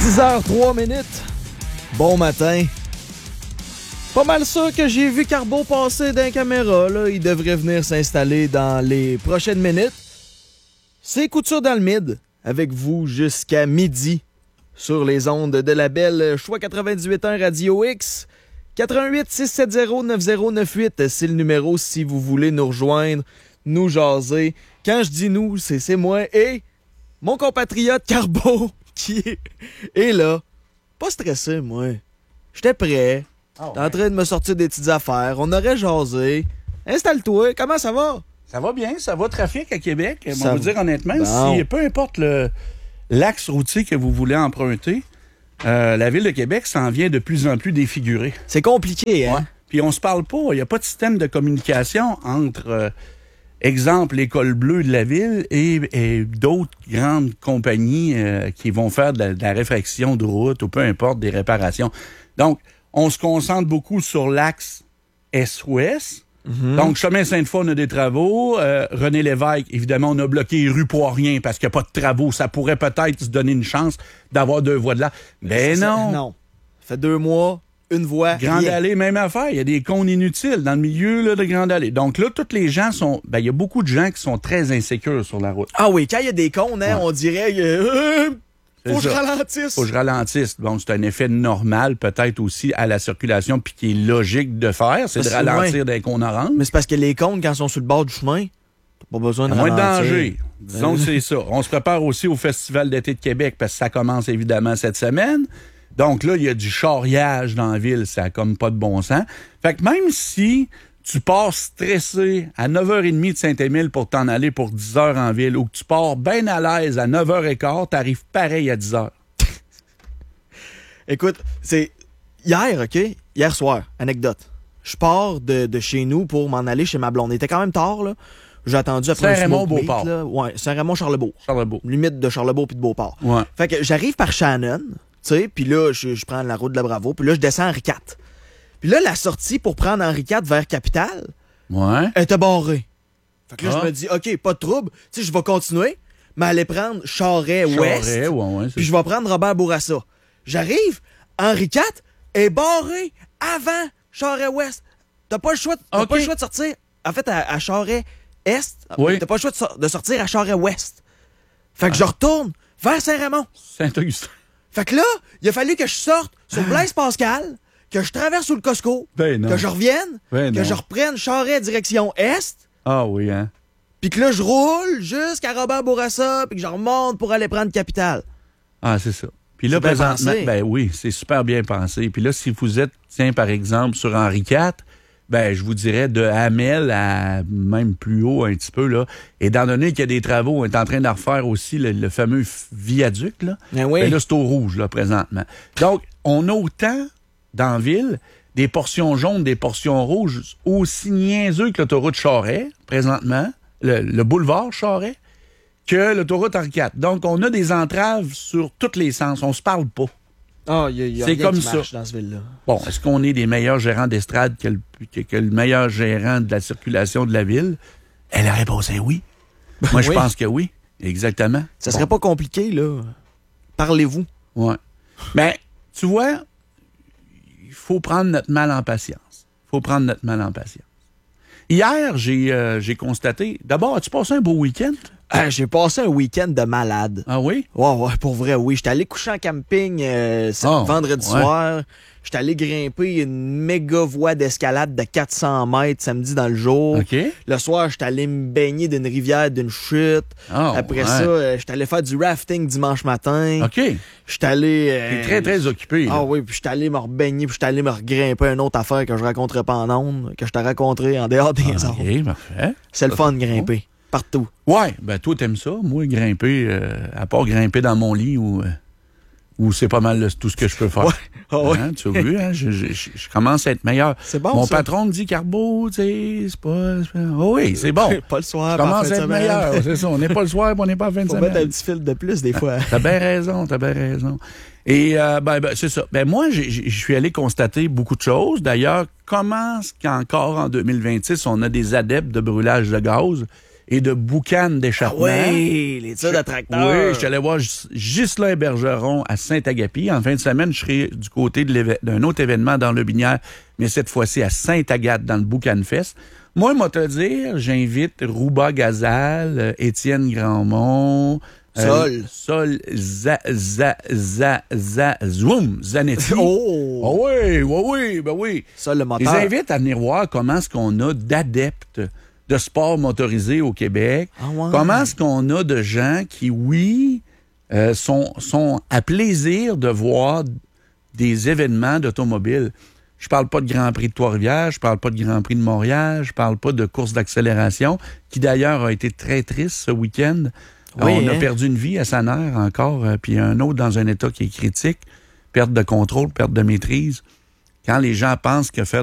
6h03. Bon matin. Pas mal sûr que j'ai vu Carbo passer dans la caméra. Là. Il devrait venir s'installer dans les prochaines minutes. C'est Couture dans le Mid, avec vous jusqu'à midi, sur les ondes de la belle Choix 98.1 Radio X. 88-670-9098, c'est le numéro si vous voulez nous rejoindre, nous jaser. Quand je dis nous, c'est moi et mon compatriote Carbo qui est là. Pas stressé, moi. J'étais prêt. T'es en train de me sortir des petites affaires. On aurait jasé. Installe-toi. Comment ça va? Ça va bien. Ça va trafic à Québec. On va va. vous dire honnêtement, Bon. si peu importe l'axe routier que vous voulez emprunter, la Ville de Québec s'en vient de plus en plus défigurée. C'est compliqué, hein? Ouais. Puis on se parle pas. Il n'y a pas de système de communication entre, exemple, l'École bleue de la Ville et d'autres grandes compagnies qui vont faire de la réfraction de route ou peu importe, des réparations. Donc, on se concentre beaucoup sur l'axe Est-Ouest. Mm-hmm. Donc, chemin Sainte-Foy, on a des travaux. René Lévesque, évidemment, on a bloqué rue Poirien parce qu'il n'y a pas de travaux. Ça pourrait peut-être se donner une chance d'avoir 2 voies de là. Mais non. Non. Ça fait 2 mois, une voie. Grande rien. Allée, même affaire. Il y a des cônes inutiles dans le milieu là, de Grande Allée. Donc là, tous les gens sont... il y a beaucoup de gens qui sont très insécures sur la route. Ah oui, quand il y a des cons, hein, Ouais. on dirait faut que je ralentisse. Faut que je ralentisse. Bon, c'est un effet normal, peut-être aussi, à la circulation, puis qui est logique de faire. C'est de Parce que, ralentir d'un cône orange. Mais c'est parce que les cons, quand ils sont sur le bord du chemin, t'as pas besoin de Moins de ralentir. danger. Disons que c'est ça. On se prépare aussi au Festival d'été de Québec parce que ça commence évidemment cette semaine. Donc là, il y a du charriage dans la ville. Ça a comme pas de bon sens. Fait que même si tu pars stressé à 9h30 de Saint-Émile pour t'en aller pour 10h en ville ou que tu pars bien à l'aise à 9h15, t'arrives pareil à 10h. Écoute, c'est hier, OK? Hier soir, anecdote. Je pars de chez nous pour m'en aller chez ma blonde. Il était quand même tard, là. J'ai attendu après Saint-Raymond, un smoke meat, Beauport. là. Ouais, Saint-Raymond-Charlebourg. Charlebourg. Limite de Charlebourg puis de Beauport. Ouais. Fait que j'arrive par Shannon, tu sais, puis là, je prends la route de la Bravo, puis là, je descends Henri IV. Puis là, la sortie pour prendre Henri IV vers Capitale, Ouais. elle était barrée. Fait que là, Ah. je me dis, OK, pas de trouble. Tu sais, je vais continuer, mais aller prendre Charest-Ouest. Charest, ouais, c'est Puis je vais prendre Robert Bourassa. J'arrive, Henri IV est barré avant Charest-Ouest. T'as pas le choix OK. de sortir. En fait, à Charest-Est, Oui. t'as pas le choix de sortir à Charest-Ouest. Fait que je retourne vers Saint-Raymond. Saint-Augustin. Fait que là, il a fallu que je sorte sur Blaise Pascal, que je traverse sous le Costco, Ben non. que je revienne, Ben que non. je reprenne Charest direction Est, Ah oui, hein. puis que là, je roule jusqu'à Robert Bourassa, puis que je remonte pour aller prendre Capitale. Ah, c'est ça. Puis là, C'est bien présentement, pensé. ben oui, c'est super bien pensé. Puis là, si vous êtes, tiens, par exemple, sur Henri IV, ben, je vous dirais de Hamel à même plus haut un petit peu, là. Étant donné qu'il y a des travaux, on est en train de refaire aussi le fameux viaduc, là. Ben oui. Ben là, c'est au rouge, là, présentement. Donc, on a autant, dans la ville, des portions jaunes, des portions rouges, aussi niaiseux que l'autoroute Charest, présentement, le boulevard Charest, que l'autoroute Henri IV. Donc, on a des entraves sur tous les sens. On se parle pas. Ah, il y a C'est rien comme qui ça. marche dans ce ville-là. Bon, est-ce qu'on est des meilleurs gérants d'estrade que le meilleur gérant de la circulation de la ville? Et la réponse est oui. Moi, je oui. pense que oui. Exactement. Ça serait pas compliqué, là. Parlez-vous. Ouais. Mais, tu vois, il faut prendre notre mal en patience. Hier, j'ai constaté... D'abord, as-tu passé un beau week-end? Ah, j'ai passé un week-end de malade. Ah oui? Ouais, pour vrai, oui. J'étais allé coucher en camping vendredi ouais. soir. J'étais allé grimper une méga voie d'escalade de 400 mètres samedi dans le jour. OK. Le soir, j'étais allé me baigner d'une rivière, d'une chute. Ah, Après ouais. ça, j'étais allé faire du rafting dimanche matin. OK. J'étais allé... T'es très, très occupé. Là. Ah oui, puis j'étais allé me rebaigner, puis j'étais allé me regrimper une autre affaire que je raconterai pas en ondes, que je t'ai raconté en dehors des ondes. OK, parfait. C'est le fun de grimper. Partout. Ouais, ben toi, t'aimes ça. Moi, grimper, à part grimper dans mon lit où c'est pas mal tout ce que je peux faire. Ouais. Ah ouais. Hein, tu as vu, hein? Je commence à être meilleur. C'est bon, Mon ça. patron me dit, Carbo, tu sais, c'est pas... Oh oui, c'est bon. Pas le soir, Je pas en commence fin à de être semaine. meilleur, c'est ça. On n'est pas le soir, puis on n'est pas en fin de Faut mettre un semaine. petit fil de plus des fois. T'as bien raison. Et ben, c'est ça. Ben moi, je suis allé constater beaucoup de choses. D'ailleurs, comment est-ce qu'encore en 2026, on a des adeptes de brûlage de gaz? et de boucanes d'échappement. Oui, les tirs de tracteur. Oui, je suis allé voir Ghislain Bergeron à Saint-Agapi. En fin de semaine, je serai du côté d'un autre événement dans le Binière, mais cette fois-ci à Sainte-Agathe, dans le Boucan Fest. Moi, moi te dire, j'invite Rouba Gazal, Étienne Grandmont, Sol Zanetti. Oh! Oui. Sol le moteur. Je les invite à venir voir comment est-ce qu'on a d'adeptes de sport motorisé au Québec. Ah ouais. Comment est-ce qu'on a de gens qui, sont à plaisir de voir des événements d'automobile. Je parle pas de Grand Prix de Trois-Rivières, je parle pas de Grand Prix de Montréal, je parle pas de course d'accélération, qui d'ailleurs a été très triste ce week-end. Oui, on a perdu une vie à Saner encore, puis un autre dans un état qui est critique. Perte de contrôle, perte de maîtrise. Quand les gens pensent que faire